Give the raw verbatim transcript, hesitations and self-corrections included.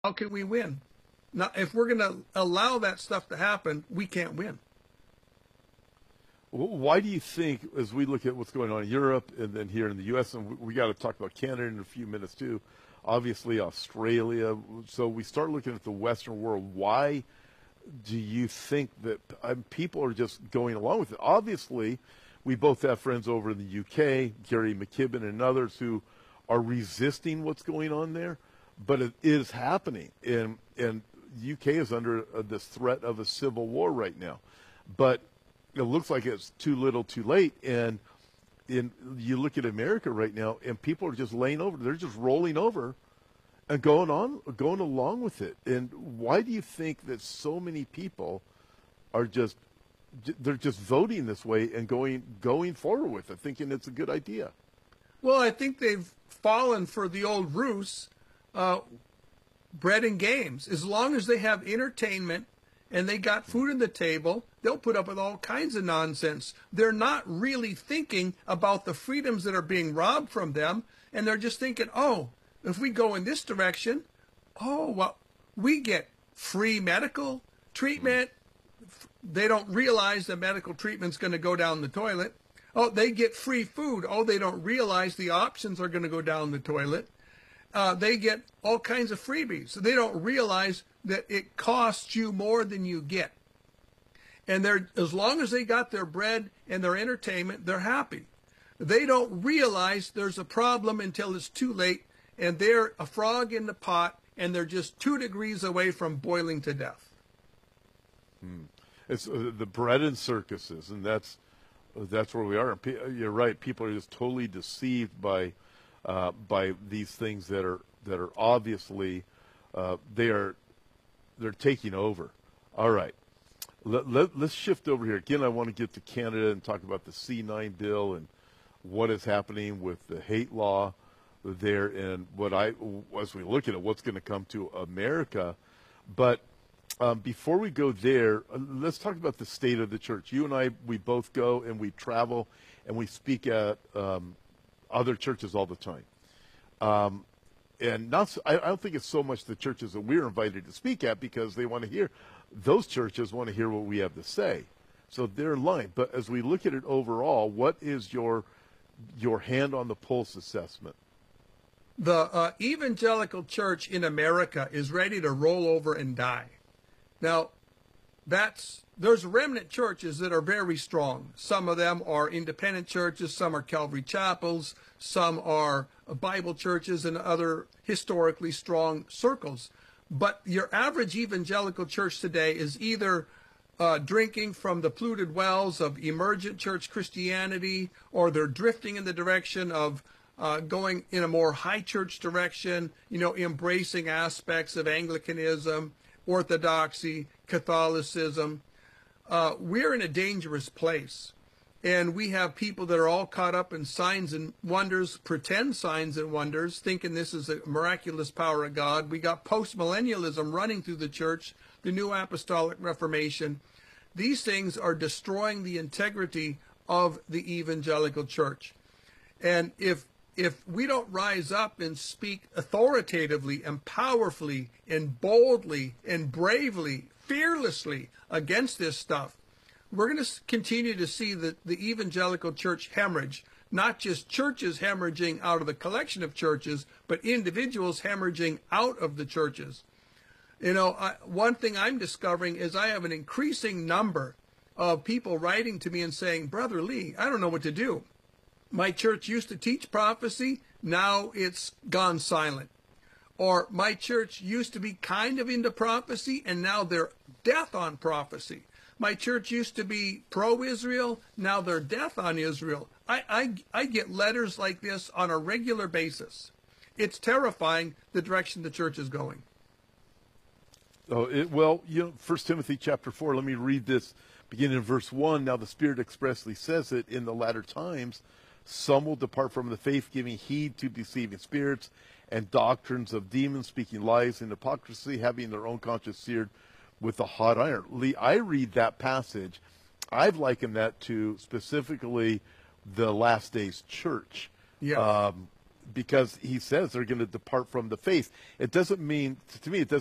how can we win? Now, if we're going to allow that stuff to happen, we can't win. Why do you think, as we look at what's going on in Europe and then here in the U S, and we, we got to talk about Canada in a few minutes too, obviously Australia, so we start looking at the Western world, why do you think that um, people are just going along with it? Obviously, we both have friends over in the U K, Gary McKibben and others, who are resisting what's going on there, but it is happening, and, and U K is under uh, this threat of a civil war right now. But it looks like it's too little too late, and in, you look at America right now, and people are just laying over. They're just rolling over and going on, going along with it. And why do you think that so many people are just, they're just voting this way and going going forward with it, thinking it's a good idea? Well, I think they've fallen for the old ruse, uh, bread and games. As long as they have entertainment and they got food on the table, they'll put up with all kinds of nonsense. They're not really thinking about the freedoms that are being robbed from them, and they're just thinking, oh, if we go in this direction, oh, well, we get free medical treatment. They don't realize that medical treatment's going to go down the toilet. Oh, they get free food. Oh, they don't realize the options are going to go down the toilet. Uh, they get all kinds of freebies. So they don't realize that it costs you more than you get. And they're, as long as they got their bread and their entertainment, they're happy. They don't realize there's a problem until it's too late, and they're a frog in the pot, and they're just two degrees away from boiling to death. Hmm. It's uh, the bread and circuses, and that's that's where we are. You're right. People are just totally deceived by uh, by these things that are that are obviously uh, they are they're taking over. All right. Let, let, let's shift over here. Again, I want to get to Canada and talk about the C nine bill and what is happening with the hate law there, and what I, as we look at it, what's going to come to America. But um, before we go there, uh, let's talk about the state of the church. You and I, we both go and we travel and we speak at um, other churches all the time. Um, and not, I, I don't think it's so much the churches that we're invited to speak at, because they want to hear, those churches want to hear what we have to say. So they're in line. But as we look at it overall, what is your your hand on the pulse assessment? The uh, evangelical church in America is ready to roll over and die. Now, that's there's remnant churches that are very strong. Some of them are independent churches, some are Calvary chapels, some are Bible churches and other historically strong circles. But your average evangelical church today is either uh, drinking from the polluted wells of emergent church Christianity, or they're drifting in the direction of uh, going in a more high church direction, you know, embracing aspects of Anglicanism, Orthodoxy, Catholicism. Uh, we're in a dangerous place. And we have people that are all caught up in signs and wonders, pretend signs and wonders, thinking this is a miraculous power of God. We got postmillennialism running through the church, the New Apostolic Reformation. These things are destroying the integrity of the evangelical church. And if if we don't rise up and speak authoritatively and powerfully and boldly and bravely, fearlessly against this stuff, we're going to continue to see the, the evangelical church hemorrhage, not just churches hemorrhaging out of the collection of churches, but individuals hemorrhaging out of the churches. You know, I, one thing I'm discovering is I have an increasing number of people writing to me and saying, Brother Lee, I don't know what to do. My church used to teach prophecy, now it's gone silent. Or my church used to be kind of into prophecy, and now they're death on prophecy. My church used to be pro-Israel, now they're death on Israel. I, I, I get letters like this on a regular basis. It's terrifying the direction the church is going. Oh, it, well, you know, First Timothy chapter four, let me read this, beginning in verse one. Now the Spirit expressly says it, in the latter times, some will depart from the faith, giving heed to deceiving spirits and doctrines of demons, speaking lies and hypocrisy, having their own conscience seared with a hot iron. Lee, I read that passage. I've likened that to specifically the last days church. Yeah. Um, because he says they're going to depart from the faith. It doesn't mean, to me, it doesn't